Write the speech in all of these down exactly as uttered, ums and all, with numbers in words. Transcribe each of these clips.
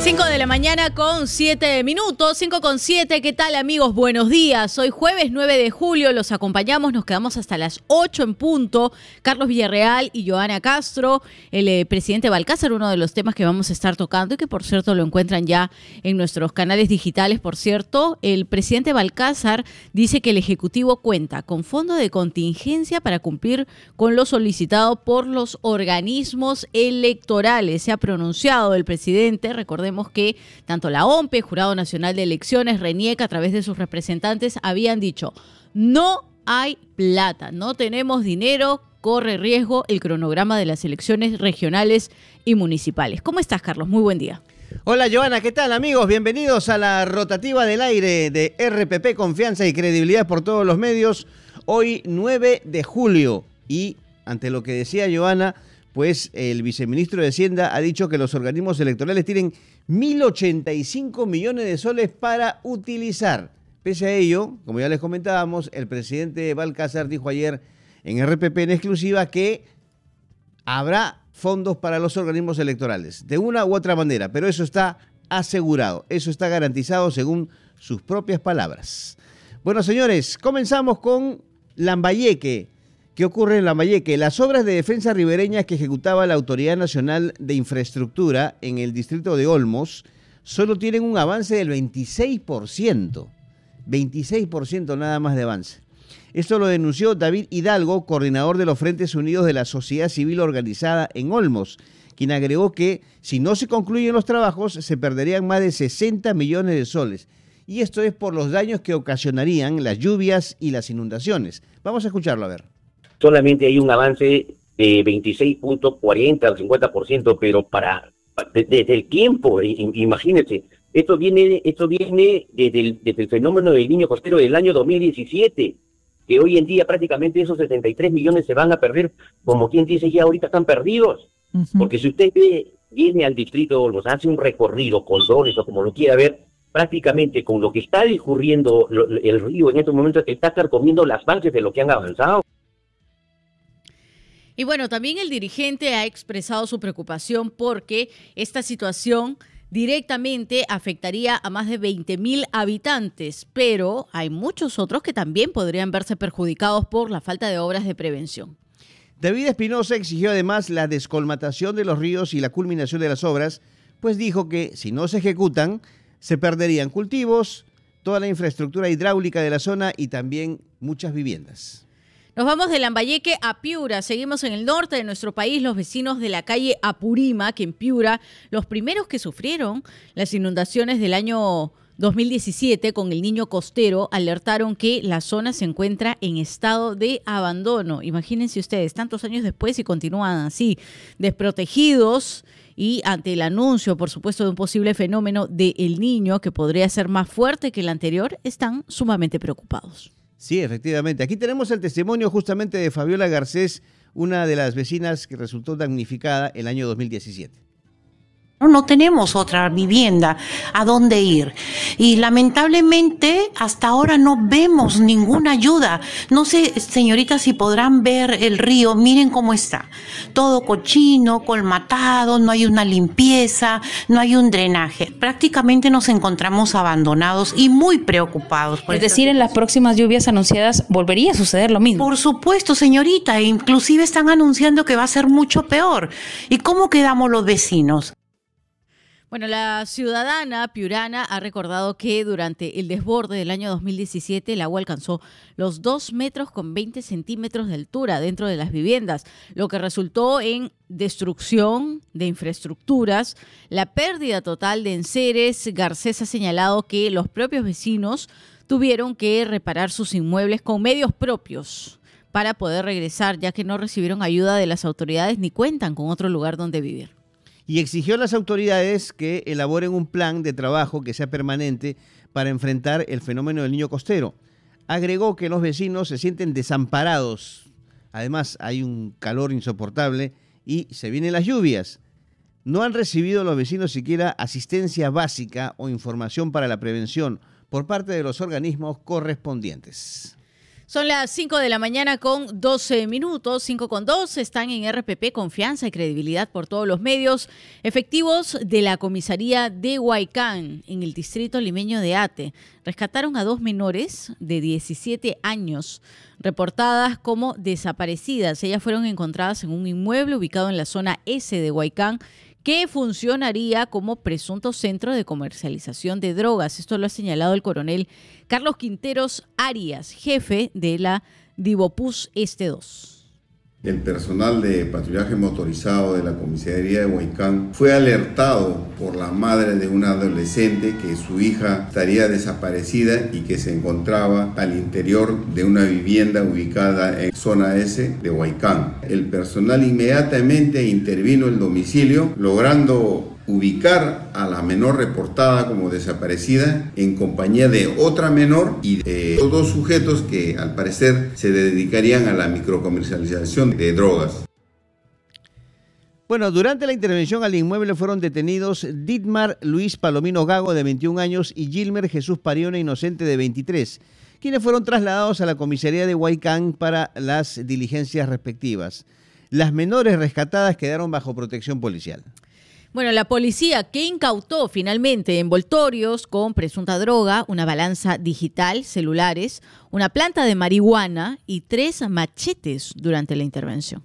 cinco de la mañana con siete minutos, cinco con siete. ¿Qué tal, amigos? Buenos días. Hoy jueves nueve de julio, los acompañamos, nos quedamos hasta las ocho en punto. Carlos Villarreal y Joana Castro, el eh, presidente Balcázar, uno de los temas que vamos a estar tocando y que por cierto lo encuentran ya en nuestros canales digitales. Por cierto, el presidente Balcázar dice que el Ejecutivo cuenta con fondo de contingencia para cumplir con lo solicitado por los organismos electorales. Se ha pronunciado el presidente, recordemos que tanto la O M P E, Jurado Nacional de Elecciones, RENIEC, a través de sus representantes, habían dicho: no hay plata, no tenemos dinero, corre riesgo el cronograma de las elecciones regionales y municipales. ¿Cómo estás, Carlos? Muy buen día. Hola, Joana, ¿qué tal, amigos? Bienvenidos a la rotativa del aire de R P P, confianza y credibilidad por todos los medios. Hoy nueve de julio y ante lo que decía Joana, pues el viceministro de Hacienda ha dicho que los organismos electorales tienen mil ochenta y cinco millones de soles para utilizar. Pese a ello, como ya les comentábamos, el presidente Balcázar dijo ayer en R P P en exclusiva que habrá fondos para los organismos electorales, de una u otra manera, pero eso está asegurado, eso está garantizado según sus propias palabras. Bueno, señores, comenzamos con Lambayeque. ¿Qué ocurre en Lambayeque? Las obras de defensa ribereñas que ejecutaba la Autoridad Nacional de Infraestructura en el distrito de Olmos solo tienen un avance del veintiséis por ciento. veintiséis por ciento nada más de avance. Esto lo denunció David Hidalgo, coordinador de los Frentes Unidos de la Sociedad Civil Organizada en Olmos, quien agregó que si no se concluyen los trabajos se perderían más de sesenta millones de soles. Y esto es por los daños que ocasionarían las lluvias y las inundaciones. Vamos a escucharlo, a ver. Solamente hay un avance de veintiséis punto cuarenta al cincuenta por ciento, pero para desde de, el tiempo, imagínense, esto viene esto viene desde el, desde el fenómeno del Niño Costero del año dos mil diecisiete, que hoy en día prácticamente esos setenta y tres millones se van a perder, como quien dice, ya ahorita están perdidos. Uh-huh. Porque si usted ve, viene al distrito de Olmos, hace un recorrido con dones o como lo quiera ver, prácticamente con lo que está discurriendo el río en estos momentos, está carcomiendo las bases de lo que han avanzado. Y bueno, también el dirigente ha expresado su preocupación porque esta situación directamente afectaría a más de veinte mil habitantes, pero hay muchos otros que también podrían verse perjudicados por la falta de obras de prevención. David Espinosa exigió además la descolmatación de los ríos y la culminación de las obras, pues dijo que si no se ejecutan, se perderían cultivos, toda la infraestructura hidráulica de la zona y también muchas viviendas. Nos vamos de Lambayeque a Piura. Seguimos en el norte de nuestro país. Los vecinos de la calle Apurima, que en Piura, los primeros que sufrieron las inundaciones del año dos mil diecisiete con el Niño Costero, alertaron que la zona se encuentra en estado de abandono. Imagínense ustedes, tantos años después y continúan así, desprotegidos. Y ante el anuncio, por supuesto, de un posible fenómeno de El Niño que podría ser más fuerte que el anterior, están sumamente preocupados. Sí, efectivamente. Aquí tenemos el testimonio justamente de Fabiola Garcés, una de las vecinas que resultó damnificada el año dos mil diecisiete. No tenemos otra vivienda a dónde ir y lamentablemente hasta ahora no vemos ninguna ayuda. No sé, señoritas, si podrán ver el río. Miren cómo está. Todo cochino, colmatado, no hay una limpieza, no hay un drenaje. Prácticamente nos encontramos abandonados y muy preocupados. Es decir, en las próximas lluvias anunciadas volvería a suceder lo mismo. Por supuesto, señorita. Inclusive están anunciando que va a ser mucho peor. ¿Y cómo quedamos los vecinos? Bueno, la ciudadana piurana ha recordado que durante el desborde del año dos mil diecisiete el agua alcanzó los dos metros con veinte centímetros de altura dentro de las viviendas, lo que resultó en destrucción de infraestructuras, la pérdida total de enseres. Garcés ha señalado que los propios vecinos tuvieron que reparar sus inmuebles con medios propios para poder regresar, ya que no recibieron ayuda de las autoridades ni cuentan con otro lugar donde vivir. Y exigió a las autoridades que elaboren un plan de trabajo que sea permanente para enfrentar el fenómeno del Niño Costero. Agregó que los vecinos se sienten desamparados. Además, hay un calor insoportable y se vienen las lluvias. No han recibido los vecinos siquiera asistencia básica o información para la prevención por parte de los organismos correspondientes. Son las cinco de la mañana con doce minutos, cinco con dos, están en R P P, confianza y credibilidad por todos los medios. Efectivos de la comisaría de Huaycán, en el distrito limeño de Ate, rescataron a dos menores de diecisiete años, reportadas como desaparecidas. Ellas fueron encontradas en un inmueble ubicado en la zona S de Huaycán, que funcionaría como presunto centro de comercialización de drogas. Esto lo ha señalado el coronel Carlos Quinteros Arias, jefe de la Divopus Este dos. El personal de patrullaje motorizado de la comisaría de Huaycán fue alertado por la madre de una adolescente que su hija estaría desaparecida y que se encontraba al interior de una vivienda ubicada en zona S de Huaycán. El personal inmediatamente intervino en el domicilio, logrando ubicar a la menor reportada como desaparecida en compañía de otra menor y de dos sujetos que al parecer se dedicarían a la microcomercialización de drogas. Bueno, durante la intervención al inmueble fueron detenidos Ditmar Luis Palomino Gago, de veintiún años, y Gilmer Jesús Pariona Inocente, de veintitrés, quienes fueron trasladados a la comisaría de Huaycán para las diligencias respectivas. Las menores rescatadas quedaron bajo protección policial. Bueno, la policía, que incautó finalmente envoltorios con presunta droga, una balanza digital, celulares, una planta de marihuana y tres machetes durante la intervención.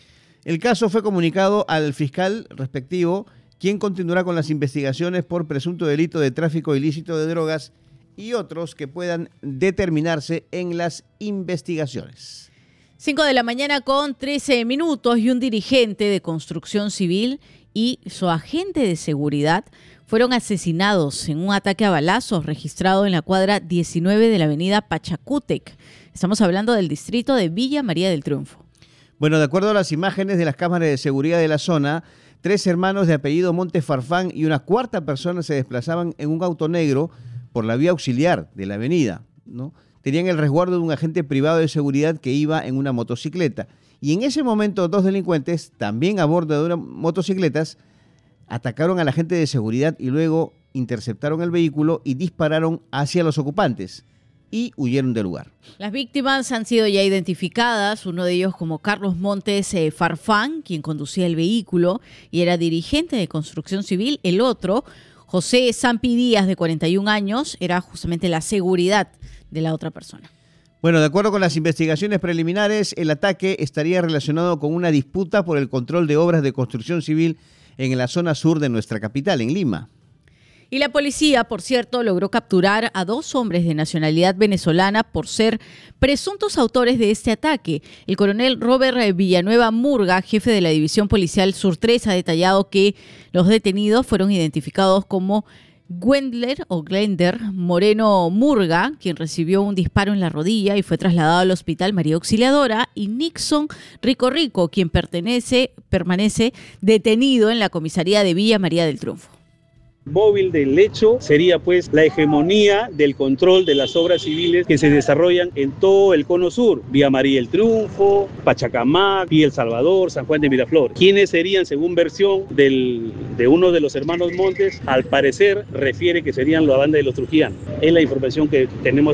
El caso fue comunicado al fiscal respectivo, quien continuará con las investigaciones por presunto delito de tráfico ilícito de drogas y otros que puedan determinarse en las investigaciones. cinco de la mañana con trece minutos, y un dirigente de construcción civil y su agente de seguridad fueron asesinados en un ataque a balazos registrado en la cuadra diecinueve de la avenida Pachacútec. Estamos hablando del distrito de Villa María del Triunfo. Bueno, de acuerdo a las imágenes de las cámaras de seguridad de la zona, tres hermanos de apellido Montes Farfán y una cuarta persona se desplazaban en un auto negro por la vía auxiliar de la avenida, ¿no? Tenían el resguardo de un agente privado de seguridad que iba en una motocicleta. Y en ese momento dos delincuentes, también a bordo de unas motocicletas, atacaron al agente de seguridad y luego interceptaron el vehículo y dispararon hacia los ocupantes y huyeron del lugar. Las víctimas han sido ya identificadas, uno de ellos como Carlos Montes eh, Farfán, quien conducía el vehículo y era dirigente de construcción civil. El otro, José Sampi Díaz, de cuarenta y un años, era justamente la seguridad de la otra persona. Bueno, de acuerdo con las investigaciones preliminares, el ataque estaría relacionado con una disputa por el control de obras de construcción civil en la zona sur de nuestra capital, en Lima. Y la policía, por cierto, logró capturar a dos hombres de nacionalidad venezolana por ser presuntos autores de este ataque. El coronel Robert Villanueva Murga, jefe de la División Policial Sur tres, ha detallado que los detenidos fueron identificados como Wendler o Glender Moreno Murga, quien recibió un disparo en la rodilla y fue trasladado al Hospital María Auxiliadora, y Nixon Rico Rico, quien pertenece, permanece detenido en la comisaría de Villa María del Triunfo. Móvil del hecho sería pues la hegemonía del control de las obras civiles que se desarrollan en todo el cono sur, Vía María del Triunfo, Pachacamac, Villa El Salvador, San Juan de Miraflores. ¿Quiénes serían, según versión del, de uno de los hermanos Montes? Al parecer refiere que serían la banda de los trujillanos. Es la información que tenemos.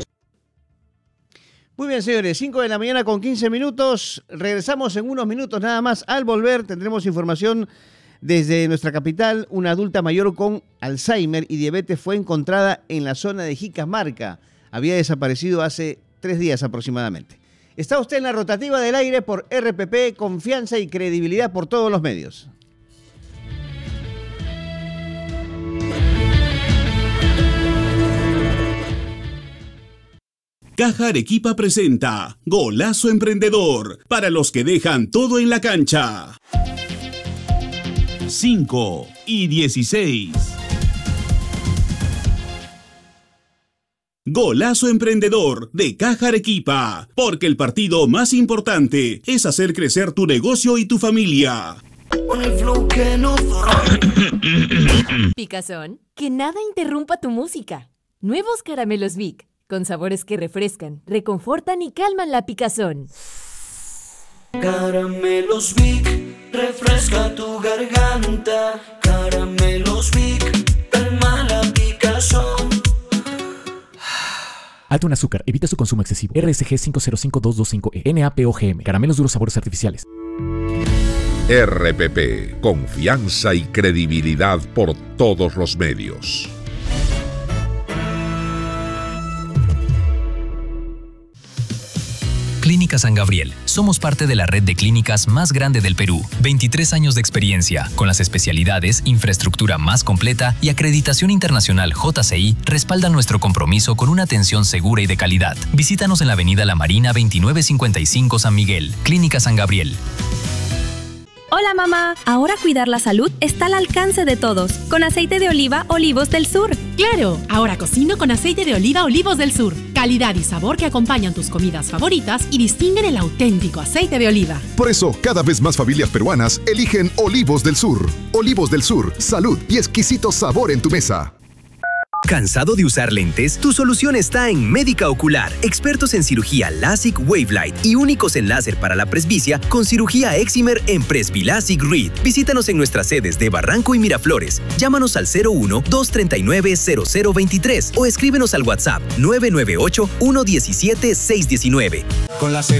Muy bien, señores, cinco de la mañana con quince minutos. Regresamos en unos minutos nada más. Al volver tendremos información desde nuestra capital. Una adulta mayor con Alzheimer y diabetes fue encontrada en la zona de Jicamarca. Había desaparecido hace tres días aproximadamente. Está usted en la rotativa del aire por R P P, confianza y credibilidad por todos los medios. Caja Arequipa presenta Golazo Emprendedor, para los que dejan todo en la cancha. cinco y dieciséis. Golazo Emprendedor de Caja Arequipa, porque el partido más importante es hacer crecer tu negocio y tu familia. Picazón, que nada interrumpa tu música. Nuevos caramelos Vic, con sabores que refrescan, reconfortan y calman la picazón. Caramelos Vic, refresca tu garganta. Caramelos Vic, calma la picazón. Alto en azúcar, evita su consumo excesivo. R S G cinco cero cinco dos dos cinco E, N A P O G M, caramelos duros sabores artificiales. R P P, confianza y credibilidad por todos los medios. Clínica San Gabriel. Somos parte de la red de clínicas más grande del Perú. veintitrés años de experiencia, con las especialidades, infraestructura más completa y acreditación internacional J C I respaldan nuestro compromiso con una atención segura y de calidad. Visítanos en la avenida La Marina veintinueve cincuenta y cinco San Miguel. Clínica San Gabriel. Hola mamá, ahora cuidar la salud está al alcance de todos, con aceite de oliva Olivos del Sur. ¡Claro! Ahora cocino con aceite de oliva Olivos del Sur. Calidad y sabor que acompañan tus comidas favoritas y distinguen el auténtico aceite de oliva. Por eso, cada vez más familias peruanas eligen Olivos del Sur. Olivos del Sur, salud y exquisito sabor en tu mesa. ¿Cansado de usar lentes? Tu solución está en Médica Ocular, expertos en cirugía LASIK Wavelight y únicos en láser para la presbicia con cirugía Excimer en Presbilasic Read. Visítanos en nuestras sedes de Barranco y Miraflores. Llámanos al cero uno, dos tres nueve, cero cero dos tres o escríbenos al WhatsApp nueve nueve ocho, uno uno siete, seis uno nueve. Con la